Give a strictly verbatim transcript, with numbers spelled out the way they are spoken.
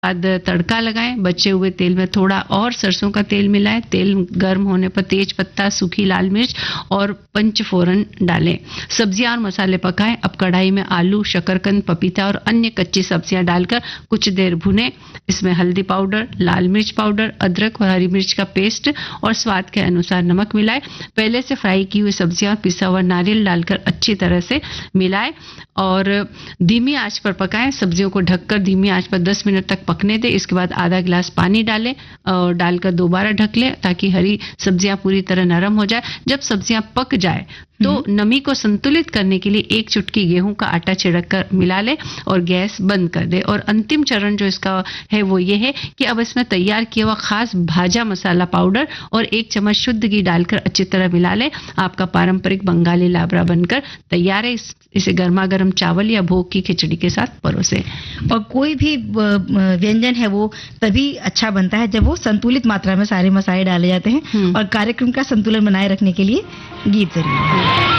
बाद तड़का लगाएं। बचे हुए तेल में थोड़ा और सरसों का तेल मिलाएं। तेल गर्म होने पर तेज पत्ता, सूखी लाल मिर्च और पंचफोरन डालें। सब्जियां और मसाले पकाएं। अब कढ़ाई में आलू, शकरकंद, पपीता और अन्य कच्ची सब्जियां डालकर कुछ देर भुनें। इसमें हल्दी पाउडर, लाल मिर्च पाउडर, अदरक और हरी मिर्च का पेस्ट और स्वाद के अनुसार नमक मिलाएं। पहले से फ्राई की हुई सब्जियां और पिसा हुआ नारियल डालकर अच्छी तरह से मिलाएं और धीमी आंच पर पकाएं। सब्जियों को ढककर धीमी आंच पर दस मिनट तक पकने दें। इसके बाद आधा गिलास पानी डालें और डालकर दोबारा ढक लें ताकि हरी सब्जियां पूरी तरह नरम हो जाए। जब सब्जियां पक जाए तो नमी को संतुलित करने के लिए एक चुटकी गेहूं का आटा छिड़क कर मिला ले और गैस बंद कर दे। और अंतिम चरण जो इसका है वो ये है कि अब इसमें तैयार किया हुआ खास भाजा मसाला पाउडर और एक चम्मच शुद्ध घी डालकर अच्छी तरह मिला ले। आपका पारंपरिक बंगाली लाबरा बनकर तैयार है। इस, इसे गर्मा गर्म चावल या भोग की खिचड़ी के साथ परोसे। और कोई भी व्यंजन है वो तभी अच्छा बनता है जब वो संतुलित मात्रा में सारे मसाले डाले जाते हैं और कार्यक्रम का संतुलन बनाए रखने के लिए गीत जरूरी है।